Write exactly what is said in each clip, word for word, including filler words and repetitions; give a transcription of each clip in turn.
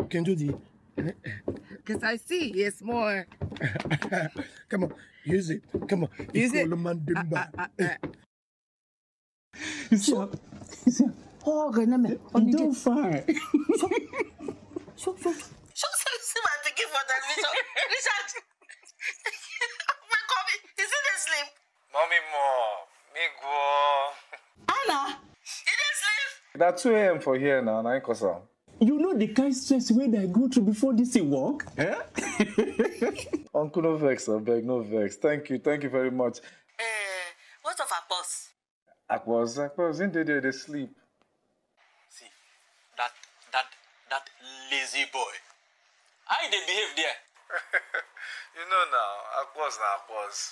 can do the... Because I see it's more... Come on, use it. Come on. Use it. Uh, uh, uh, uh. You see how... You see how... Oh, God, no, you don't fine. So, so, so, see my picking for television. Richard, my coffee, is it asleep? Mommy, more. Me go. Anna, it is asleep. That's two a m for here now, nine kosa. You know the kind of stress when I go through before this work? Eh? Uncle, no vex, I beg, no vex. Thank you, thank you very much. Uh, what of Akpos? Akpos, Akpos, in the day they sleep. See, that, that, that lazy boy. How they behave there? You know now, Akpos na Akpos.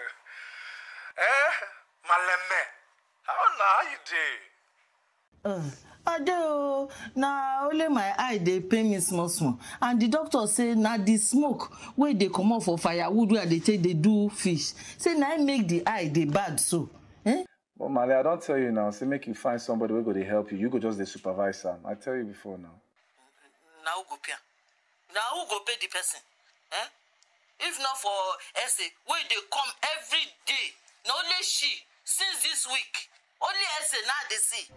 Eh, Maleme, how now you do? Uh, I do. Now only my eye they pain me small small, and the doctor say now the smoke where they come out for firewood where they take they do fish. Say now make the eye they bad so. Eh? Well, Male, I don't tell you now. Say make you find somebody who go to help you. You go just the supervisor. I tell you before now. Now who go pay? Now who go pay the person? Eh? If not for Essay, where they come every day. Not only she, since this week. Only Essay now they see.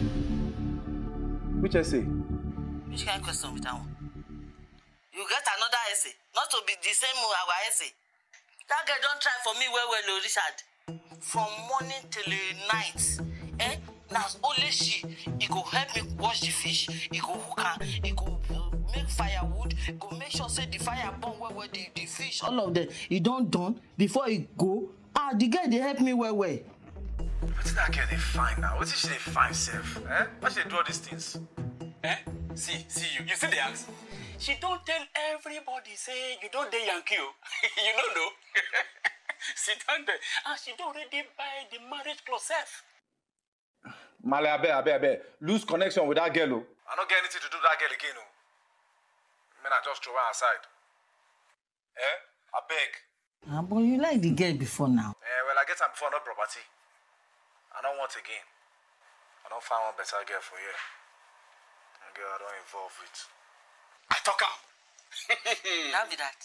Which essay? Which kind of question with that one? You get another essay, not to be the same with our essay. That girl don't try for me well, well, Richard. From morning till the night, eh? Now only she, he go help me wash the fish, he go hook her, he go make firewood, he go make sure say the fire burn well, well, the, the fish, all of them. He don't done before he go. Ah, the girl they help me well, well. What's that girl they find now? What is she they find self? Eh? Why should they do all these things? Eh? See, see you. You see the axe? She don't tell everybody, say, you don't dare Yankee. You don't know. She down there. And she don't already buy the marriage clothes self. Male, I bet, I bet, I bet. Lose connection with that girl. I don't get anything to do with that girl again. No. I mean, I just throw her aside. Eh? I beg. Ah, but you like the girl before now. Eh, well, I get her before, no property. I don't want again. I don't find one better girl for you. A girl I don't involve with. I talk her. That be that.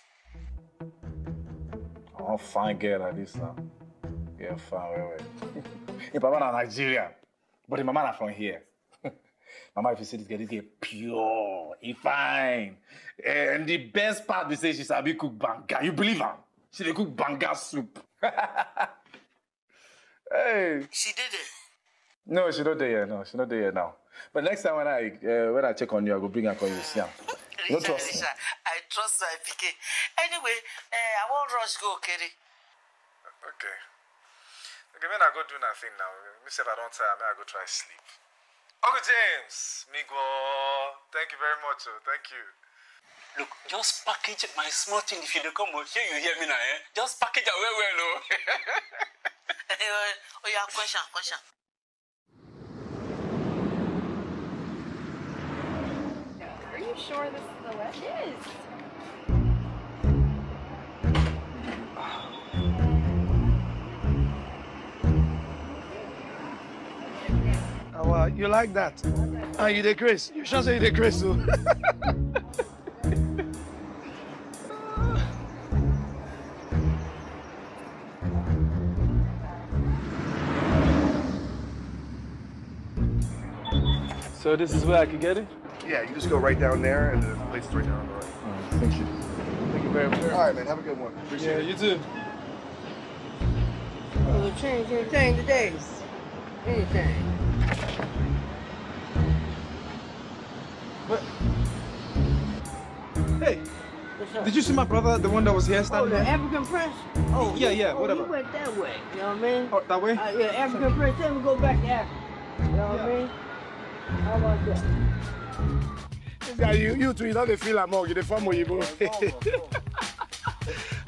I want fine girl like this now. Yeah, fine, wait, wait. If I'm not Nigeria, but my man from here. Mama, if you see this girl, this girl pure, he fine. And the best part, they say she sabi cook banga. You believe her? She dey cook banga soup. Hey. She did it. No, she's not there yet. No, she's not there yet now. But next time when I uh, when I check on you, I go bring her and you see her. Richard, trust Richard, I trust my P K. Anyway, uh, I won't rush go, Kerry. Okay. Okay, when I go do nothing now, me say if I don't tire, I go try sleep. Uncle James, me go. Thank you very much. Oh. Thank you. Look, just package my small thing if you don't come. Here you hear me now, eh? Just package it well, well, oh. Oh, yeah, question, question. Are you sure this is the way? It is. Oh, uh, you like that? Ah, uh, you the Chris. You sure say you the Chris, too. So this is where I can get it? Yeah, you just go right down there, and the place is right down on the right. All right, thank you. Thank you very much. All right, man. Have a good one. Appreciate Yeah, it. you too. We'll change anything today. Anything. What? Hey, did you see my brother, the one that was here Oh, standing the there? African Prince? Oh, Yeah, yeah, oh, whatever. He went that way, you know what I mean? Oh, that way? Uh, yeah, African Prince, tell him to go back to Africa. You know what I mean? How about that? Yeah, you, you two, you know they feel among you, they form Oyibo.